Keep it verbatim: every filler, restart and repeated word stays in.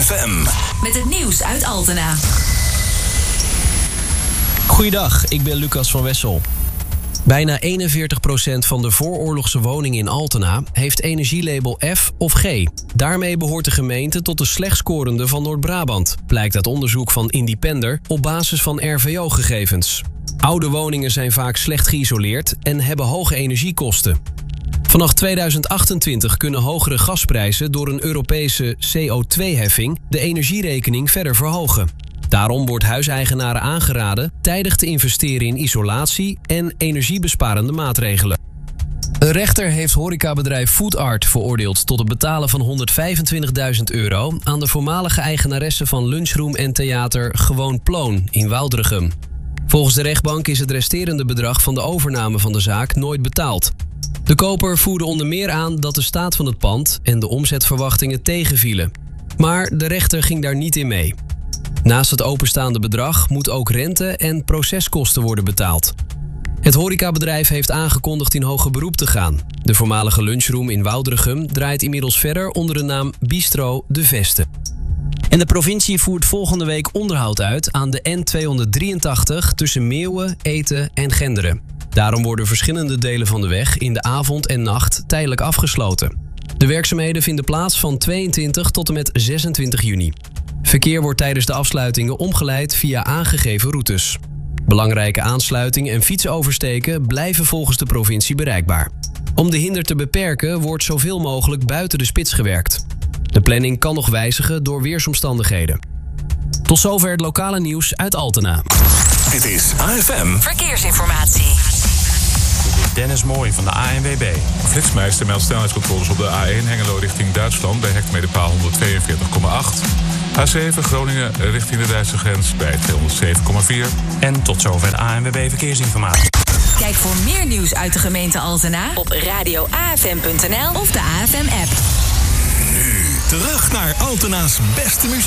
F M. Met het nieuws uit Altena. Goeiedag, ik ben Lucas van Wessel. Bijna eenenveertig procent van de vooroorlogse woningen in Altena heeft energielabel F of G. Daarmee behoort de gemeente tot de slecht scorende van Noord-Brabant, blijkt uit onderzoek van Independer op basis van R V O-gegevens. Oude woningen zijn vaak slecht geïsoleerd en hebben hoge energiekosten. Vanaf tweeduizend achtentwintig kunnen hogere gasprijzen door een Europese C O twee heffing de energierekening verder verhogen. Daarom wordt huiseigenaren aangeraden tijdig te investeren in isolatie en energiebesparende maatregelen. Een rechter heeft horecabedrijf Food Art veroordeeld tot het betalen van honderdvijfentwintigduizend euro aan de voormalige eigenaresse van lunchroom en theater Gewoon Ploon in Woudrichem. Volgens de rechtbank is het resterende bedrag van de overname van de zaak nooit betaald. De koper voerde onder meer aan dat de staat van het pand en de omzetverwachtingen tegenvielen. Maar de rechter ging daar niet in mee. Naast het openstaande bedrag moet ook rente en proceskosten worden betaald. Het horecabedrijf heeft aangekondigd in hoger beroep te gaan. De voormalige lunchroom in Woudrichem draait inmiddels verder onder de naam Bistro De Veste. En de provincie voert volgende week onderhoud uit aan de N tweehonderddrieëntachtig tussen Meeuwen, Eten en Genderen. Daarom worden verschillende delen van de weg in de avond en nacht tijdelijk afgesloten. De werkzaamheden vinden plaats van tweeëntwintig tot en met zesentwintig juni. Verkeer wordt tijdens de afsluitingen omgeleid via aangegeven routes. Belangrijke aansluitingen en fietsoversteken blijven volgens de provincie bereikbaar. Om de hinder te beperken wordt zoveel mogelijk buiten de spits gewerkt. De planning kan nog wijzigen door weersomstandigheden. Tot zover het lokale nieuws uit Altena. Dit is A F M Verkeersinformatie. Dennis Mooij van de A N W B. Flitsmeister meldt snelheidscontroles op de A één Hengelo richting Duitsland bij hectometerpaal honderdtweeënveertig komma acht. A zeven Groningen richting de Duitse grens bij tweehonderdzeven komma vier. En tot zover de A N W B Verkeersinformatie. Kijk voor meer nieuws uit de gemeente Altena op radio a f m punt n l of de A F M-app. Nu terug naar Altena's beste muziek.